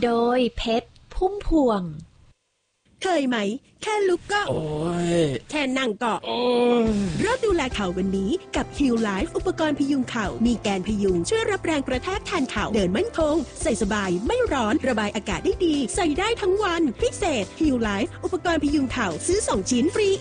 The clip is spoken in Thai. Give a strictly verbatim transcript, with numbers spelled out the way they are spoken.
โดยเพชรพุ่มพวงเคยไหมแค่ลุกก็โอ้ยแค่นั่งก็โอ้ยเริ่มดูแลเข่าวันนี้กับ Heal Life อุปกรณ์พยุงเข่ามีแกนพยุงช่วยรับแรงกระแทกแทนเข่าเดินมั่นคงใส่สบายไม่ร้อนระบายอากาศได้ดีใส่ได้ทั้งวันพิเศษ Heal Life อุปกรณ์พยุงเข่าซื้อสองชิ้นฟรี